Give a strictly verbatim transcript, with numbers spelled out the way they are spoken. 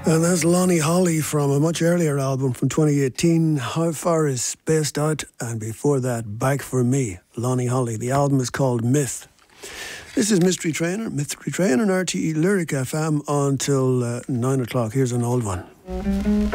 And that's Lonnie Holly from a much earlier album from twenty eighteen, How Far Is Spaced Out, and before that, Back For Me, Lonnie Holly. The album is called Myth. This is Mystery Trainer, Mystery Trainer, and R T E Lyric F M until uh, nine o'clock. Here's an old one.